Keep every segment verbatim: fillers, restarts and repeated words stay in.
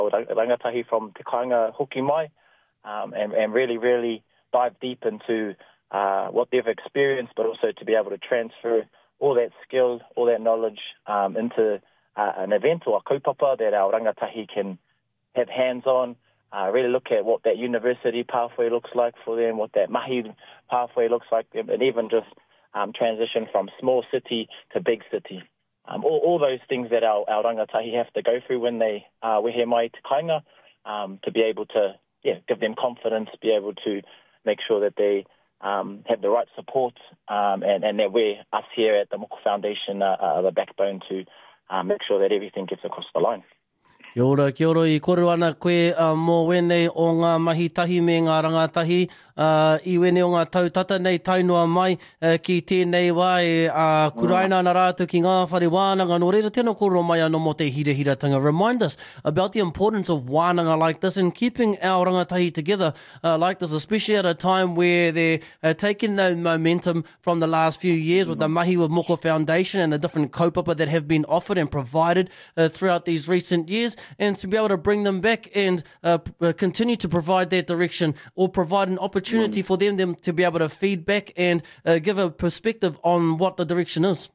rangatahi from Te Kāinga Hoki Mai, um, and, and really, really dive deep into uh, what they've experienced, but also to be able to transfer all that skill, all that knowledge um, into uh, an event or a kaupapa that our rangatahi can have hands-on, uh, really look at what that university pathway looks like for them, what that mahi pathway looks like, and even just um, transition from small city to big city. Um, all, all those things that our, our rangatahi have to go through when they uh, wehe mai te kāinga, um, to be able to yeah, give them confidence, be able to make sure that they um, have the right support, um, and, and that we, us here at the Moko Foundation, uh, are the backbone to uh, make sure that everything gets across the line. Kia ora, kia ora, I koro ana koe uh, mō wene o ngā mahi tahi me ngā rangatahi, uh, I wene o ngā tautata nei tainua mai uh, ki tēnei wā e uh, kuraina ana rātou ki ngā whare wānanga, no reira tēnā koro mai anō mō te hirahiratanga. Remind us about the importance of wānanga like this and keeping our rangatahi together uh, like this, especially at a time where they're uh, taking the momentum from the last few years with the Mahi with Moko Foundation and the different kaupapa that have been offered and provided uh, throughout these recent years, and to be able to bring them back and uh, p- continue to provide that direction or provide an opportunity mm. for them, them to be able to feed back and uh, give a perspective on what the direction is.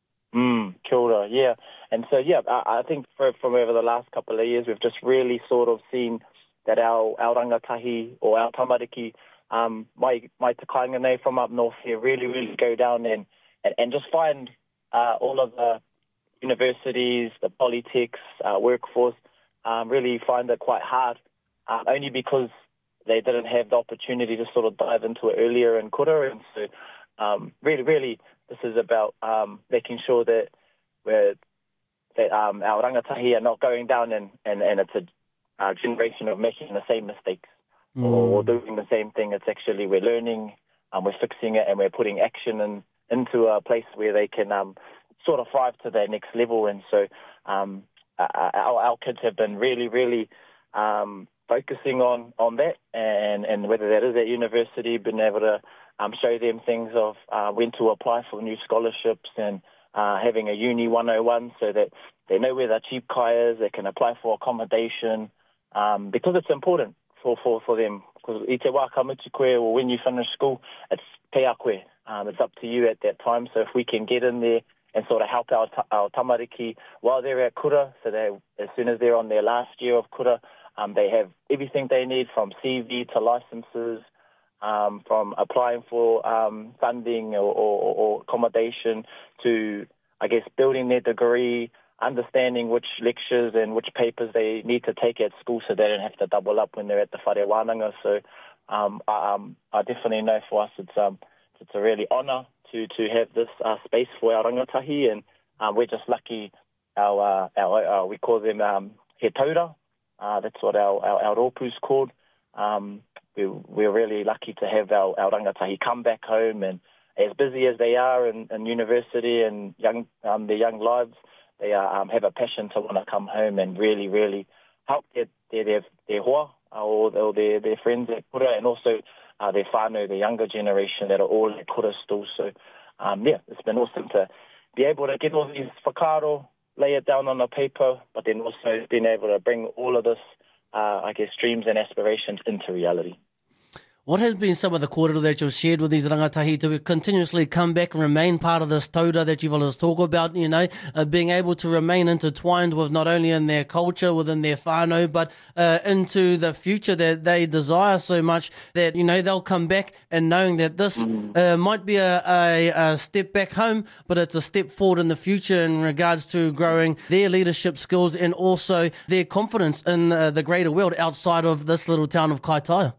Mm, kia ora, yeah. And so, yeah, I, I think for, from over the last couple of years, we've just really sort of seen that our, our rangatahi or our tamariki, um, mai, mai te kāinga nei from up north here, really, really go down and, and, and just find uh, all of the universities, the politics, uh, workforce, um, really find it quite hard, uh, only because they didn't have the opportunity to sort of dive into it earlier in kura. And so um, really, really, this is about um, making sure that we're, that um, our rangatahi are not going down and, and, and it's a uh, generation of making the same mistakes mm. or, or doing the same thing. It's actually we're learning, um, we're fixing it, and we're putting action in, into a place where they can um, sort of thrive to their next level. And so um, our, our kids have been really, really um, focusing on, on that, and, and whether that is at university, been able to um, show them things of uh, when to apply for new scholarships and uh, having a Uni one oh one so that they know where their cheap kai is, they can apply for accommodation, um, because it's important for, for, for them. Because i te wā ka mutu koe, or when you finish school, it's te a koe. Um, it's up to you at that time. So if we can get in there and sort of help our, our tamariki while they're at kura, so they, as soon as they're on their last year of kura, um, they have everything they need from C V to licenses, um, from applying for um, funding or, or, or accommodation to, I guess, building their degree, understanding which lectures and which papers they need to take at school so they don't have to double up when they're at the whare wānanga. So um, I, um, I definitely know for us it's, um, it's a really honour to to have this uh, space for our rangatahi, and um, we're just lucky. Our, uh, our uh, we call them um, he taura. Uh, that's what our our, our ropu's called. Um, we, we're really lucky to have our, our rangatahi come back home, and as busy as they are in, in university and young um, their young lives, they uh, um, have a passion to want to come home and really, really help their their their, their hoa or, or their their friends at kura, and also Uh, their whānau, the younger generation that are all at kura still. So, um, yeah, it's been awesome to be able to get all these whakaaro, lay it down on a paper, but then also being able to bring all of this, uh, I guess, dreams and aspirations into reality. What has been some of the kōrero that you've shared with these rangatahi to continuously come back and remain part of this taura that you've always talked about, you know, uh, being able to remain intertwined with not only in their culture, within their whānau, but uh, into the future that they desire so much that, you know, they'll come back and knowing that this uh, might be a, a, a step back home, but it's a step forward in the future in regards to growing their leadership skills and also their confidence in uh, the greater world outside of this little town of Kaitaia.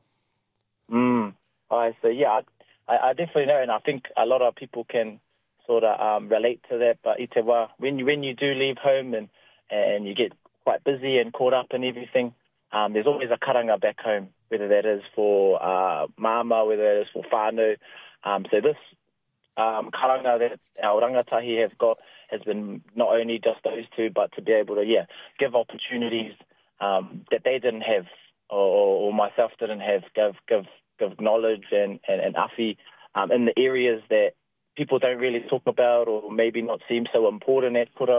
Mm. I so yeah, I, I definitely know, and I think a lot of people can sort of um, relate to that. But i te wā, when you when you do leave home and and you get quite busy and caught up in everything, um, there's always a karanga back home, whether that is for uh, mama, whether that is for whānau. Um, so this um, karanga that our rangatahi have got has been not only just those two, but to be able to yeah give opportunities um, that they didn't have. Or, or myself didn't have, give give give knowledge and, and, and afi um, in the areas that people don't really talk about or maybe not seem so important at kura.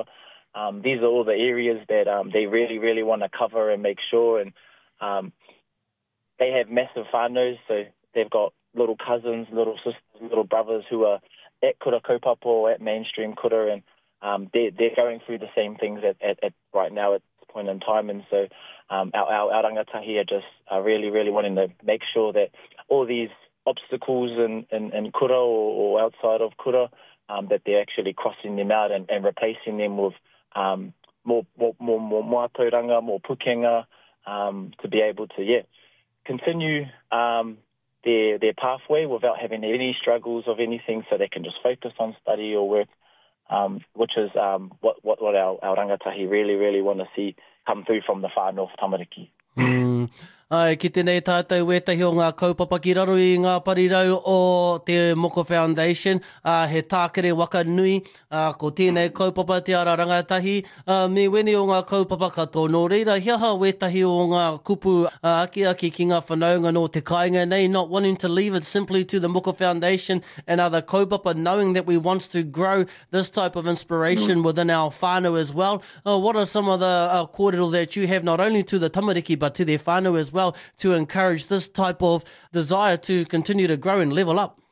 Um, these are all the areas that um, they really, really want to cover and make sure. And um, they have massive whānaus, so they've got little cousins, little sisters, little brothers who are at kura kaupapa or at mainstream kura, and um, they're, they're going through the same things at, at, at right now at this point in time. And so um, our, our, our rangatahi are just uh, really, really wanting to make sure that all these obstacles in, in, in kura or, or outside of kura, um, that they're actually crossing them out and, and replacing them with um, more, more, more, more mātauranga, more pukenga, um, to be able to, yeah, continue um, their their pathway without having any struggles of anything, so they can just focus on study or work, um, which is um, what, what, what our, our rangatahi really, really want to see come through from the far north tamariki. Mm. Ai, ki tēnei tātou wētahi o ngā kaupapa ki raro i ngā parirau o te Moko Foundation, uh, he tākere waka nui, uh, ko tēnei kaupapa te ara rangatahi, uh, me wene o ngā kaupapa katoa. Nō reira, hiaha wētahi o ngā kupu uh, aki aki ki ngā whanaunga no te kāinga nei, not wanting to leave it simply to the Moko Foundation and other kaupapa, knowing that we want to grow this type of inspiration mm. within our whānau as well. Uh, what are some of the uh, kōrero that you have not only to the tamariki but to their whānau as well, to encourage this type of desire to continue to grow and level up?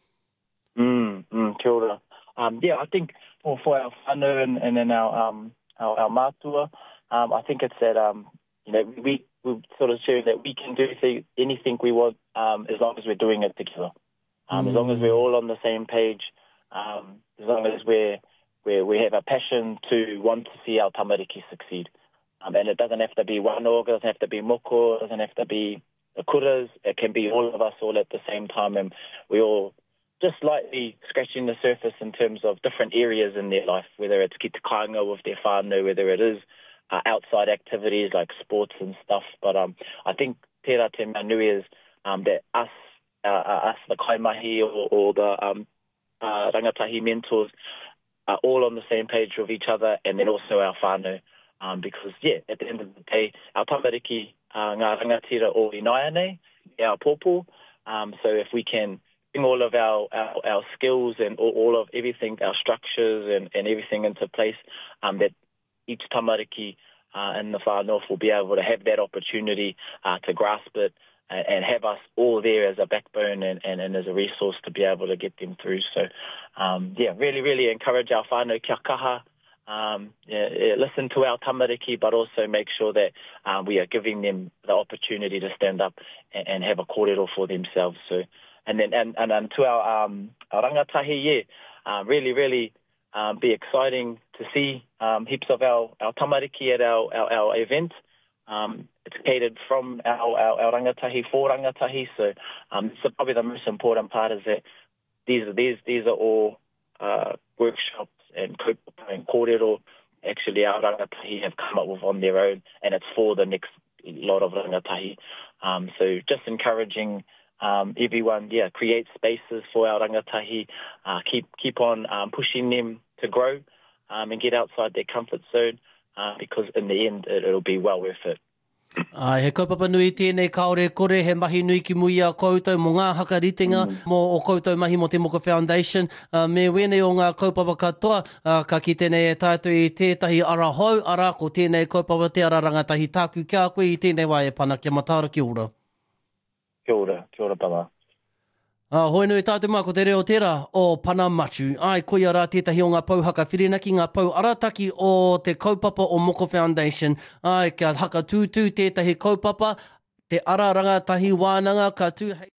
Mm, mm, kia ora. Um, yeah, I think for, for our whānau and, and in our, um, our, our mātua, um, I think it's that, um, you know, we, we sort of show that we can do th- anything we want um, as long as we're doing it together. Um, mm. As long as we're all on the same page, um, as long as we're, we're, we have a passion to want to see our tamariki succeed. Um, and it doesn't have to be one org, it doesn't have to be moko, it doesn't have to be the kuras. It can be all of us all at the same time, and we all just slightly scratching the surface in terms of different areas in their life, whether it's ki te kāinga with their whānau, whether it is uh, outside activities like sports and stuff. But um, I think tērā te mea nui is um, that us, uh, us the kaimahi or, or the um, uh, rangatahi mentors are all on the same page with each other, and then also our whānau. Um, because, yeah, at the end of the day, our tamariki, uh, ngā rangatira o inaia nei, our pōpō. Um, so if we can bring all of our, our, our skills and all, all of everything, our structures and, and everything into place, um, that each tamariki uh, in the far north will be able to have that opportunity uh, to grasp it and, and have us all there as a backbone and, and, and as a resource to be able to get them through. So, um, yeah, really, really encourage our whānau kia kaha. Um, yeah, yeah, listen to our tamariki, but also make sure that um, we are giving them the opportunity to stand up and, and have a kōrero for themselves. So, and then and, and, and to our, um, our rangatahi, yeah, um, really, really um, be exciting to see um, heaps of our, our tamariki at our, our, our event. Um, it's catered from our, our, our rangatahi for rangatahi. So, um, so probably the most important part is that these are these these are all uh, workshops and kaupapa and kōrero actually our rangatahi have come up with on their own, and it's for the next lot of rangatahi. Um, so just encouraging um, everyone, yeah, create spaces for our rangatahi, uh, keep keep on um, pushing them to grow um, and get outside their comfort zone, uh, because in the end it, it'll be well worth it. Ai, he kaupapa nui tēnei kaore kore, he mahi nui ki mui a koutou mo ngā hakaritenga mm. mo o koutou mahi mo te Moko Foundation. Uh, me wene o ngā kaupapa katoa, uh, ka ki tēnei e tātou i tētahi ara hau, ara ko tēnei kaupapa te ara rangatahi tāku kia koe i tēnei wai e pana kia matara ki ora. Kia ora, kia ora pama. Uh, hoi nui tātou mā ko te reo tērā o Pana Machu. Ai, koe ara tētahi o ngā pauhaka whirinaki, ngā pau arataki o te kaupapa o Moko Foundation. Ai, kia haka tūtū tētahi kaupapa, te ara rangatahi wānanga ka tū...